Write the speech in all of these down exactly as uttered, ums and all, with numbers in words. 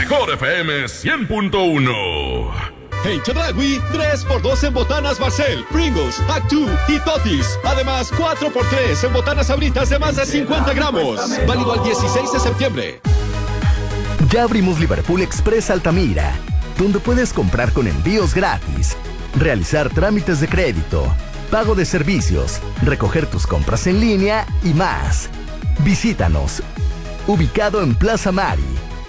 mejor F M cien punto uno. En Chedraui, tres por dos en botanas Barcel, Pringles, Actu y Totis. Además, cuatro por tres en botanas Sabritas de más de cincuenta gramos. Válido al dieciséis de septiembre. Ya abrimos Liverpool Express Altamira, donde puedes comprar con envíos gratis, realizar trámites de crédito, pago de servicios, recoger tus compras en línea y más. Visítanos. Ubicado en Plaza Mari.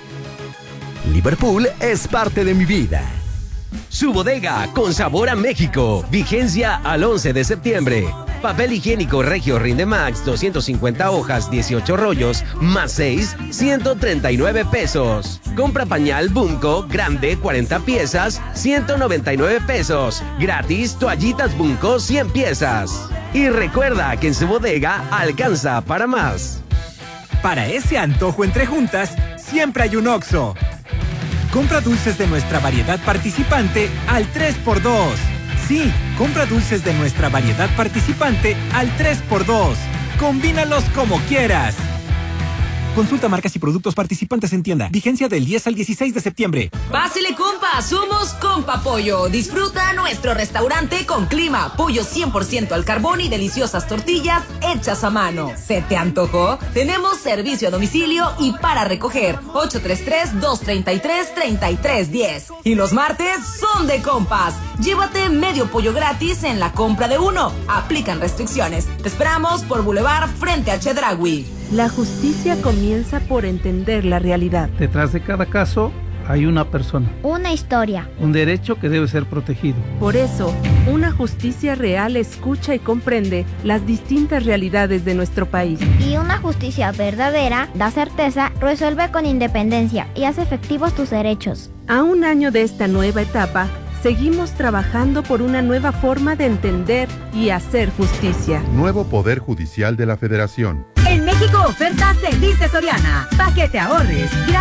Liverpool es parte de mi vida. Su bodega con sabor a México. Vigencia al once de septiembre. Papel higiénico Regio Rinde Max, doscientas cincuenta hojas, dieciocho rollos, más seis, ciento treinta y nueve pesos. Compra pañal Bunko, grande, cuarenta piezas, ciento noventa y nueve pesos. Gratis, toallitas Bunko, cien piezas. Y recuerda que en su bodega alcanza para más. Para ese antojo entre juntas, siempre hay un Oxxo. Compra dulces de nuestra variedad participante al tres por dos. Sí, compra dulces de nuestra variedad participante al tres por dos. Combínalos como quieras. Consulta marcas y productos participantes en tienda. Vigencia del diez al dieciséis de septiembre. Pásele, compa, somos Compa Pollo. Disfruta nuestro restaurante con clima, pollo cien por ciento al carbón y deliciosas tortillas hechas a mano. ¿Se te antojó? Tenemos servicio a domicilio y para recoger. ocho tres tres, dos tres tres, tres tres uno cero. Y los martes son de compas. Llévate medio pollo gratis en la compra de uno. Aplican restricciones. Te esperamos por Boulevard frente a Chedraui. La justicia comienza por entender la realidad. Detrás de cada caso hay una persona. Una historia. Un derecho que debe ser protegido. Por eso, una justicia real escucha y comprende las distintas realidades de nuestro país. Y una justicia verdadera da certeza, resuelve con independencia y hace efectivos tus derechos. A un año de esta nueva etapa, seguimos trabajando por una nueva forma de entender y hacer justicia. Nuevo Poder Judicial de la Federación. En México, ofertas en Dice Soriana. Pa' que te ahorres.